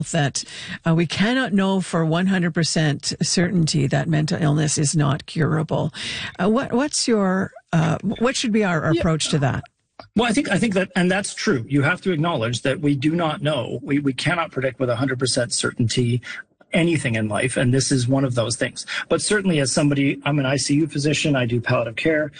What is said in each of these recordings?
that we cannot know for 100% certainty that mental illness is not curable. What should be our approach to that? Well, I think that, and that's true. You have to acknowledge that we do not know. We cannot predict with 100% certainty anything in life, and this is one of those things. But certainly, as somebody, I'm an ICU physician, I do palliative care.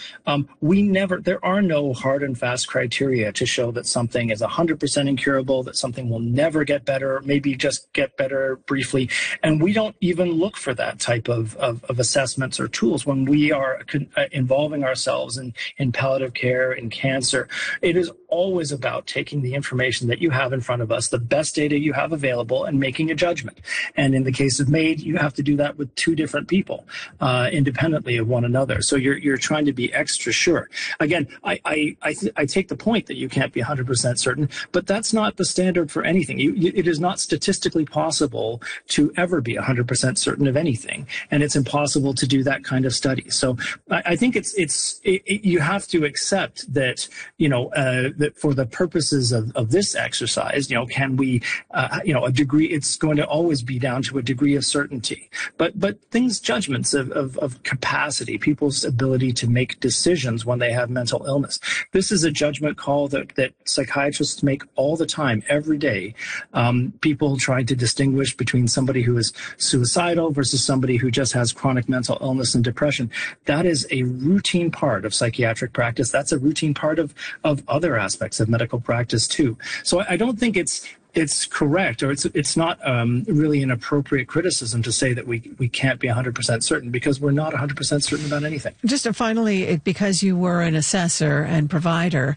There are no hard and fast criteria to show that something is 100% incurable, that something will never get better, maybe just get better briefly. And we don't even look for that type of assessments or tools when we are involving ourselves in palliative care, in cancer. It is always about taking the information that you have in front of us, the best data you have available, and making a judgment. And in the case of MAID, you have to do that with two different people, independently of one another. So you're trying to be extra sure. Again, I take the point that you can't be 100% certain, but that's not the standard for anything. It is not statistically possible to ever be 100% certain of anything, and it's impossible to do that kind of study. So I think you have to accept that, that for the purposes of this exercise, can we, a degree, it's going to always be down to a degree of certainty. But judgments of capacity, people's ability to make decisions when they have mental illness. This is a judgment call that psychiatrists make all the time, every day. People trying to distinguish between somebody who is suicidal versus somebody who just has chronic mental illness and depression. That is a routine part of psychiatric practice. That's a routine part of other aspects of medical practice too. So I don't think it's correct, or it's not really an appropriate criticism to say that we can't be 100% certain, because we're not 100% certain about anything. Just finally, because you were an assessor and provider,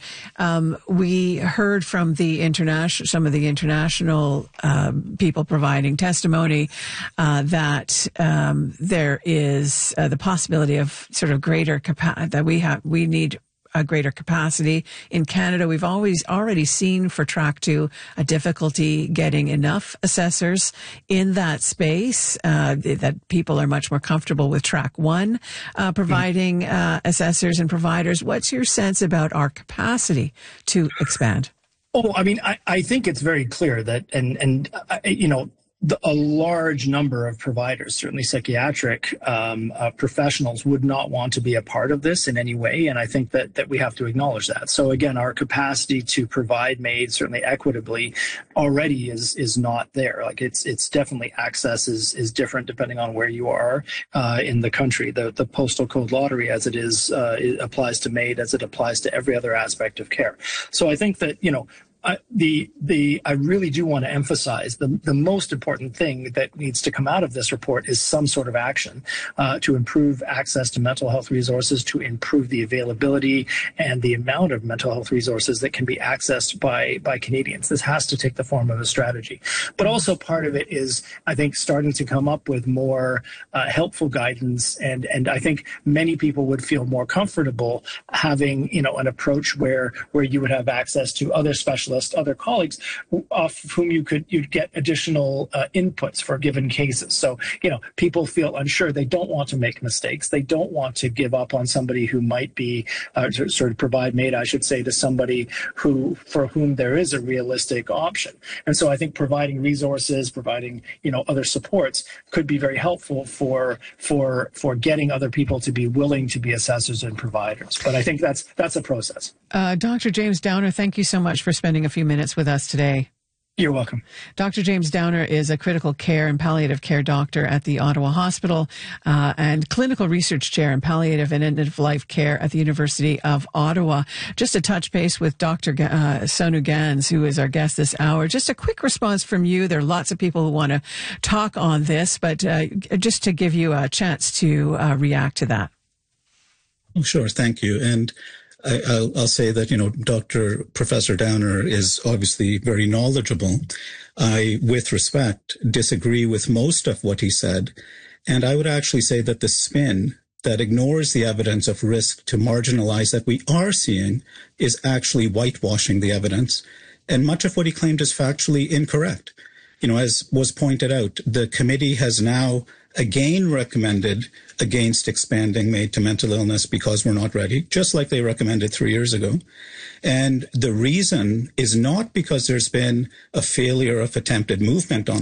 we heard from some of the international people providing testimony that there is the possibility of sort of greater capacity, that we need a greater capacity. In Canada, we've already seen for Track 2 a difficulty getting enough assessors in that space, that people are much more comfortable with Track 1 providing assessors and providers. What's your sense about our capacity to expand? Oh, I mean, I think it's very clear that, a large number of providers, certainly psychiatric professionals, would not want to be a part of this in any way, and I think that we have to acknowledge that. So again, our capacity to provide MAID, certainly equitably, already is not there. Like it's definitely, access is different depending on where you are in the country. The postal code lottery, as it is, it applies to MAID as it applies to every other aspect of care. So I think that I really do want to emphasize the most important thing that needs to come out of this report is some sort of action to improve access to mental health resources, to improve the availability and the amount of mental health resources that can be accessed by Canadians. This has to take the form of a strategy. But also part of it is, I think, starting to come up with more helpful guidance, and I think many people would feel more comfortable having an approach where you would have access to other specialists, other colleagues off whom you'd get additional inputs for given cases. So, people feel unsure. They don't want to make mistakes. They don't want to give up on somebody who might be, sort of provide MAID, I should say, to somebody for whom there is a realistic option. And so I think providing resources, providing, other supports could be very helpful for getting other people to be willing to be assessors and providers. But I think that's a process. Dr. James Downer, thank you so much for spending a few minutes with us today. You're welcome. Dr. James Downer is a critical care and palliative care doctor at the Ottawa Hospital and clinical research chair in palliative and end-of-life care at the University of Ottawa. Just to touch base with Dr. Sonu Gans, who is our guest this hour. Just a quick response from you. There are lots of people who want to talk on this, but just to give you a chance to react to that. Oh, sure. Thank you. And I'll say that, Professor Downer is obviously very knowledgeable. I, with respect, disagree with most of what he said. And I would actually say that the spin that ignores the evidence of risk to marginalize that we are seeing is actually whitewashing the evidence. And much of what he claimed is factually incorrect. As was pointed out, the committee has now again recommended against expanding MAID to mental illness because we're not ready, just like they recommended 3 years ago. And the reason is not because there's been a failure of attempted movement on